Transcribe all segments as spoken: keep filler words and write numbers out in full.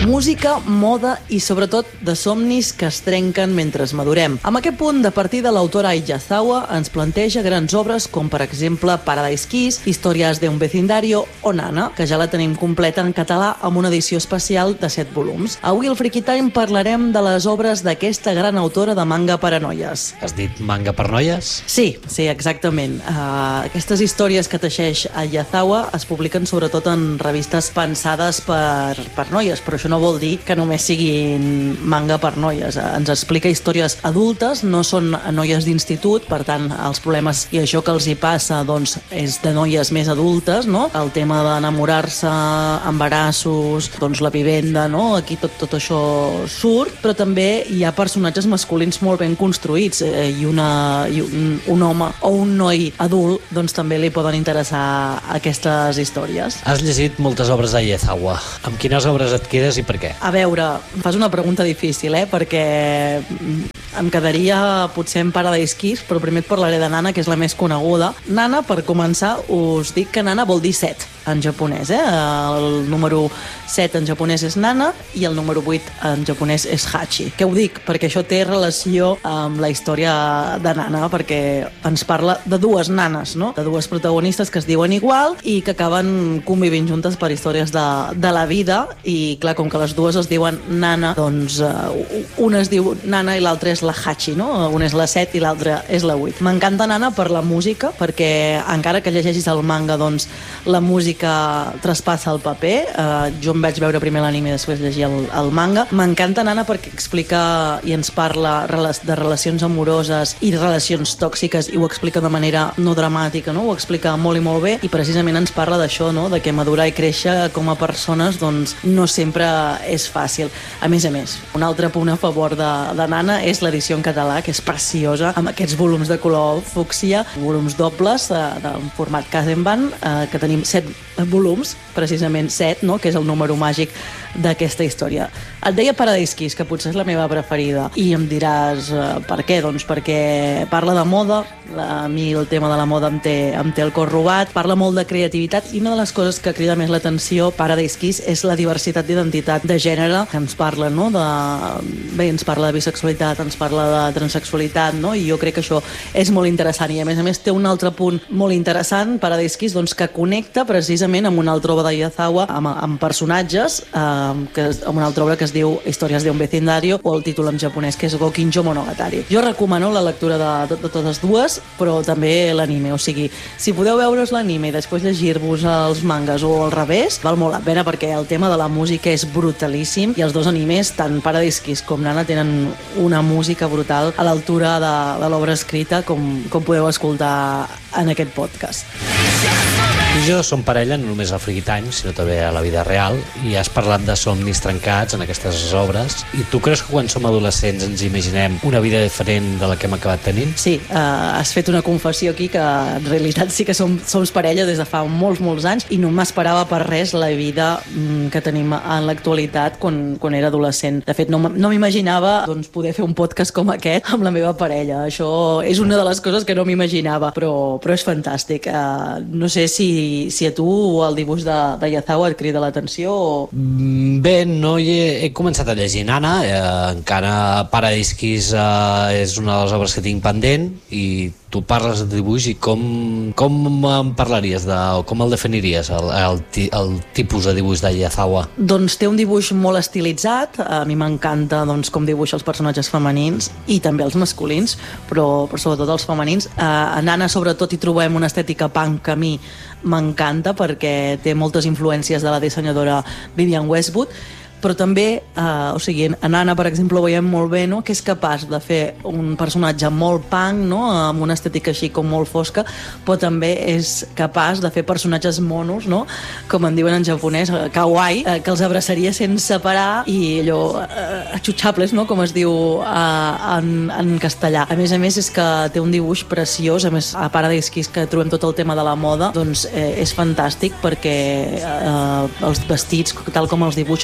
Música, moda i sobretot de somnis que es trenquen mentre madurem. Amb aquest punt de partida, l'autora Aiyazawa ens planteja grans obres com, per exemple, Paradise Kiss, Historias de un vecindario o Nana, que ja la tenim completa en català amb una edició especial de set volums. Avui al Freaky Time parlarem de les obres d'aquesta gran autora de manga per a noies. Has dit manga per noies? Sí, sí, exactament. Uh, aquestes històries que teixeix Aiyazawa es publiquen sobretot en revistes pensades per, per noies, però això no vol dir que només siguin manga per noies. Ens explica històries adultes, no són noies d'institut, per tant, els problemes i això que els hi passa doncs, és de noies més adultes, no? El tema d'enamorar-se, embarassos, doncs la vivenda, no? Aquí tot, tot això surt, però també hi ha personatges masculins molt ben construïts eh, i, una, i un, un home o un noi adult doncs també li poden interessar aquestes històries. Has llegit moltes obres d'Aiyazawa. Amb quines obres et quedes i per què? A veure, em fas una pregunta difícil, eh? Perquè em quedaria potser en Paradise Kiss, però primer et parlaré de Nana, que és la més coneguda. Nana, per començar, us dic que Nana vol dir set en japonès, eh? El número set en japonès és Nana i el número vuit en japonès és Hachi. Què ho dic? Perquè això té relació amb la història de Nana, perquè ens parla de dues nanes, no? De dues protagonistes que es diuen igual i que acaben convivint juntes per històries de, de la vida i, clar, com que les dues es diuen Nana, doncs uh, una es diu Nana i l'altra és la Hachi, no? Una és la set i l'altra és la vuit. M'encanta Nana per la música, perquè encara que llegeixis el manga, doncs la música traspassa el paper. Uh, jo em vaig veure primer l'anime i després llegir el, el manga. M'encanta Nana perquè explica i ens parla de relacions amoroses i relacions tòxiques i ho explica de manera no dramàtica, no? Ho explica molt i molt bé i precisament ens parla d'això, no? De que madurar i créixer com a persones doncs no sempre és fàcil. A més a més, un altre punt a favor de, de Nana és l'edició en català, que és preciosa, amb aquests volums de color fúcsia, volums dobles eh, del format Kazenban, eh, que tenim set volums, precisament set, no? Que és el número màgic d'aquesta història. Et deia Paradise Kiss, que potser és la meva preferida, i em diràs eh, per què? Doncs perquè parla de moda, a mi el tema de la moda em té, em té el cor robat, parla molt de creativitat i una de les coses que crida més l'atenció Paradise Kiss és la diversitat d'identitat de gènere que ens parla, no? De... Bé, ens parla de bisexualitat, ens parla de transsexualitat, no? I jo crec que això és molt interessant i a més a més té un altre punt molt interessant, Paradise Kiss, doncs, que connecta precisament amb una altra obra d'Aiyazawa, amb, amb personatges, eh, que, amb una altra obra que es diu Historias de un vecindario, o el títol en japonès que és Gokinjo Monogatari. Jo recomano la lectura de, de, de totes dues, però també l'anime, o sigui, si podeu veure's l'anime i després llegir-vos els mangas o al revés, val molt la pena perquè el tema de la música és brutalíssim i els dos animes, tant Paradise Kiss com Nana, tenen una música brutal a l'altura de, de l'obra escrita, com, com podeu escoltar en aquest podcast. Tu i jo som parella no només al Freaky Time, sinó també a la vida real, i has parlat de somnis trencats en aquestes obres. I tu creus que quan som adolescents ens imaginem una vida diferent de la que hem acabat tenint? Sí, eh, has fet una confessió aquí que en realitat sí que som, som parella des de fa molts, molts anys i no m'esperava per res la vida mm, que tenim en l'actualitat quan, quan era adolescent. De fet, no, no m'imaginava doncs, poder fer un podcast com aquest amb la meva parella. Això és una de les coses que no m'imaginava, però, però és fantàstic. Eh, no sé si si a tu el dibuix d'Aiyazawa et crida l'atenció o... Bé, no hi he, he començat a llegir Nana, eh, encara Paradise Kiss eh, és una de les obres que tinc pendent i tu parles de dibuix i com, com em parlaries de, o com el definiries el, el, el tipus de dibuix d'Aiyazawa? Doncs té un dibuix molt estilitzat, a mi m'encanta doncs, com dibuixa els personatges femenins i també els masculins, però, però sobretot els femenins. A Nana sobretot hi trobem una estètica punk que a mi m'encanta perquè té moltes influències de la dissenyadora Vivienne Westwood, però també, eh, o sigui, en Nana, per exemple, ho veiem molt bé, no?, que és capaç de fer un personatge molt punk, no?, amb una estètica així com molt fosca, però també és capaç de fer personatges monos, no?, com en diuen en japonès, kawaii, eh, que els abraçaria sense parar i allò, eh, achutxables, no?, com es diu eh, en, en castellà. A més a més, és que té un dibuix preciós, a més, a Paradise Kiss, que trobem tot el tema de la moda, doncs eh, és fantàstic perquè eh, els vestits, tal com els dibuixa, tots els detalls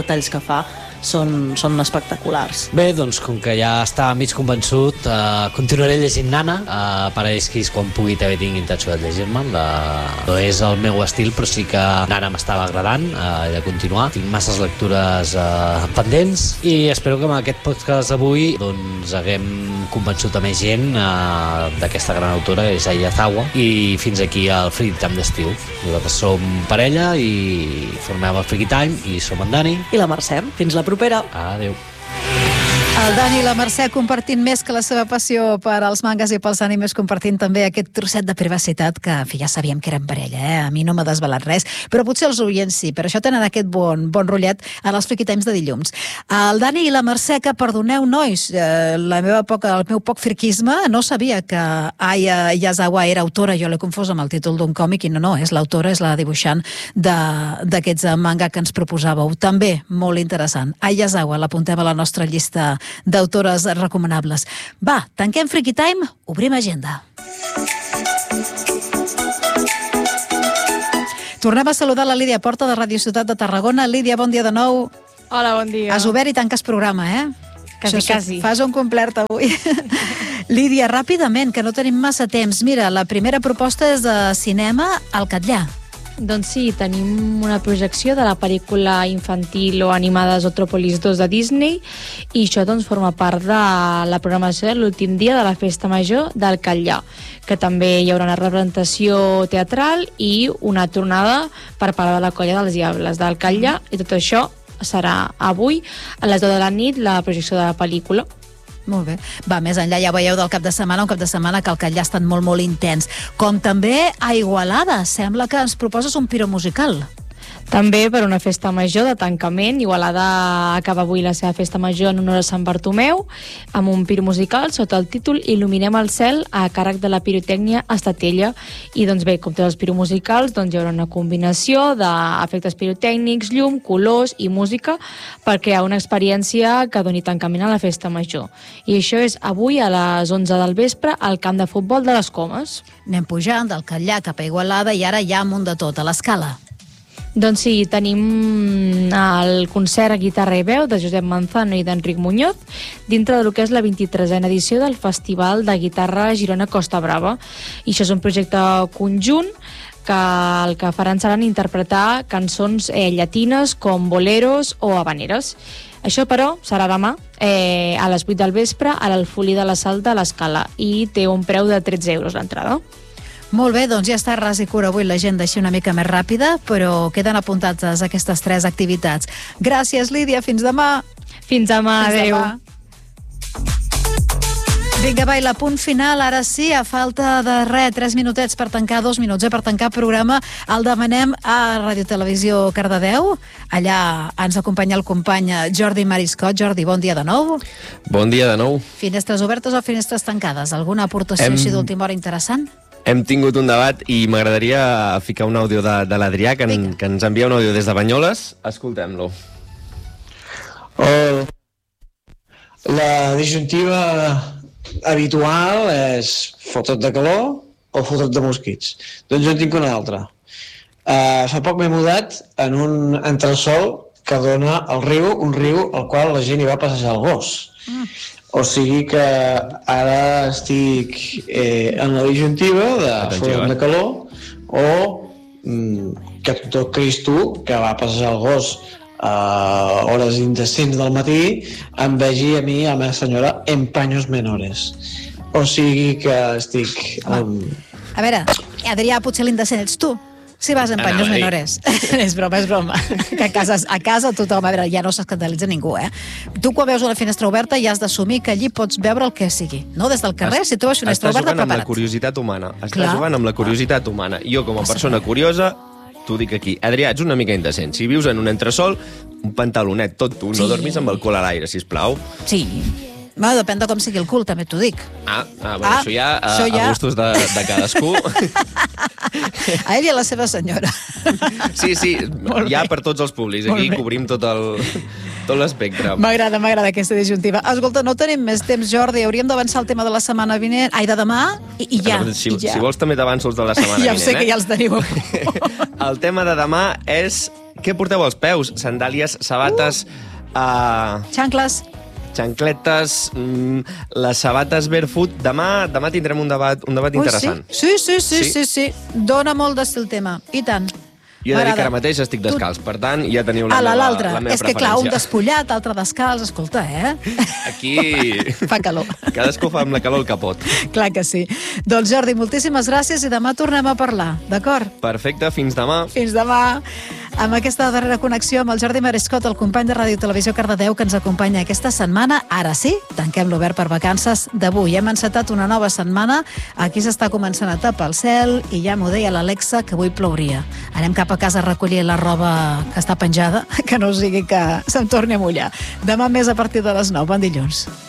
retalls que fa són, són espectaculars. Bé, doncs com que ja està mig convençut, eh, continuaré llegint Nana. Eh, Paradisquis, quan pugui, també tinc intenció de llegir-me'n. No és el meu estil, però sí que Nana m'estava agradant, eh, de continuar. Tinc masses lectures eh, pendents i espero que amb aquest podcast d'avui doncs haguem convençut a més gent eh, d'aquesta gran autora, que és Ayazawa, i fins aquí el Friki Time d'estiu. Nosaltres som parella i formem el Friki Time i som en Dani i la Mercè. Fins la propera. Adéu. El Dani i la Mercè compartint més que la seva passió per als mangas i pels animes, compartint també aquest trosset de privacitat que, en fi, ja sabíem que eren parella, eh? A mi no m'ha desvelat res, però potser els oients sí, per això tenen aquest bon, bon rotllet a les Friki Times de dilluns. El Dani i la Mercè, que perdoneu, nois, eh, la meva poca, el meu poc friquisme, no sabia que Aya Yazawa era autora, jo l'he confós amb el títol d'un còmic, i no, no, és l'autora, és la dibuixant d'aquests manga que ens proposàveu. També molt interessant. Aya Yazawa, l'apuntem a la nostra llista d'autores recomanables. Va, tanquem Friki Time, obrim agenda. Tornem a saludar la Lídia Porta de Ràdio Ciutat de Tarragona. Lídia, bon dia de nou. Hola, bon dia. Has obert i tanques programa, eh? Quasi, Això, quasi. Fas un complet avui. Lídia, ràpidament, que no tenim massa temps. Mira, la primera proposta és de cinema al Catllà. Doncs sí, tenim una projecció de la pel·lícula infantil o animada Zootropolis dos de Disney, i això doncs forma part de la programació de l'últim dia de la Festa Major del Catllà, que també hi haurà una representació teatral i una tornada per part de la colla dels Diables del Catllà, i tot això serà avui a les deu de la nit, la projecció de la pel·lícula. Molt bé. Va, més enllà, ja veieu del cap de setmana, un cap de setmana que el Catllà ha estat molt, molt intens. Com també a Igualada, sembla que ens proposes un piro musical. També per una festa major de tancament. Igualada acaba avui la seva festa major en honor a Sant Bartomeu, amb un pir musical sota el títol Il·luminem el cel, a càrrec de la pirotècnia Estatella. I doncs bé, com tots els piromusicals, doncs hi haurà una combinació d'efectes pirotècnics, llum, colors i música per crear una experiència que doni tancament a la festa major. I això és avui a les onze del vespre al camp de futbol de les Comes. Anem pujant del Catllà cap a Igualada i ara ja amunt de tot, a l'Escala. Doncs sí, tenim el concert a guitarra i veu de Josep Manzano i d'Enric Muñoz dintre del que és la vint-i-tresena edició del Festival de Guitarra Girona Costa Brava. I això és un projecte conjunt que el que faran seran interpretar cançons eh, llatines com boleros o habaneres. Això, però, serà demà eh, a les vuit del vespre a l'Alfolí de la Sal de l'Escala i té un preu de tretze euros l'entrada. Molt bé, doncs ja està ras i cura avui l'agenda així una mica més ràpida, però queden apuntades aquestes tres activitats. Gràcies, Lídia, fins demà. Fins demà, adéu. Vinga, va, i la punt final, ara sí, a falta de res, tres minutets per tancar, dos minuts, eh, per tancar programa, el demanem a Ràdio Televisió Cardedeu. Allà ens acompanya el company Jordi Mariscot. Jordi, bon dia de nou. Bon dia de nou. Finestres obertes o finestres tancades? Alguna aportació Hem... així d'última hora interessant? Hem tingut un debat i m'agradaria ficar un àudio de, de l'Adrià, que, en, que ens envia un àudio des de Banyoles. Escoltem-lo. Oh, la disjuntiva habitual és fotre't de calor o fotre't de mosquits. Doncs jo en tinc una altra. Uh, fa poc m'he mudat en un entresòl que dona al riu, un riu al qual la gent hi va passejar el gos. Mm. O sigui que ara estic eh, en la disjuntiva de fotre't de calor o mm, que tot Cristo que va passejar el gos a hores indecents del matí em vegi a mi, a la meva senyora, en paños menores. O sigui que estic... Um... A veure, Adrià, potser l'indecent ets tu. Si vas en paños menores. És broma, és broma. Que a casa, a casa tothom, a veure, ja no s'escandalitza ningú, eh? Tu quan veus una finestra oberta ja has d'assumir que allí pots veure el que sigui. No des del carrer, si tu veus finestra oberta, prepara't. Estàs jugant amb la curiositat humana. Estàs Clar. jugant amb la curiositat humana. Jo, com a persona curiosa, t'ho dic aquí. Adrià, ets una mica indecent. Si vius en un entresòl, un pantalonet tot tu, no Sí. dormis amb el cul a l'aire, sisplau. Sí. Bueno, depèn de com sigui el cul, també t'ho dic. Ah, ah, bueno, Ah, això ja, a, això ja. a gustos de, de cadascú. A ell i a la seva senyora. Sí, sí, Molt hi ha bé. per tots els públics. Molt Aquí bé. cobrim tot el tot l'espectre. M'agrada, m'agrada aquesta disjuntiva. Escolta, no tenim més temps, Jordi. Hauríem d'avançar el tema de la setmana vinent. Ai, de demà, i, i ja. Si, i ja. si vols també t'avanço els de la setmana Ja ho vinent. sé que eh? ja els teniu. El tema de demà és què porteu als peus? Sandàlies, sabates, uh, Xancles. xancletes, mm, les sabates barefoot. Demà, demà tindrem un debat, un debat Ui, interessant. sí? Sí, sí, sí, Sí? sí, sí. Dóna molt d'estil el tema. I tant. Jo he de dir que M'agrada. ara mateix estic descalç, per tant, ja teniu la Ala, meva, l'altre. la meva És que clar, un preferència. despullat, altre descalç, escolta, eh? Aquí Fa calor. cadascú fa amb la calor el que pot. Clar que sí. Doncs Jordi, moltíssimes gràcies i demà tornem a parlar, d'acord? Perfecte, fins demà. Fins demà. Amb aquesta darrera connexió amb el Jordi Marescot, el company de Ràdio Televisió Cardedeu, que ens acompanya aquesta setmana. Ara sí, tanquem l'obert per vacances d'avui. Hem encetat una nova setmana. Aquí s'està començant a tapar el cel i ja m'ho deia l'Alexa que avui plouria. Anem cap a casa a recollir la roba que està penjada, que no sigui que se'm torni a mullar. Demà més a partir de les nou. Bon dilluns.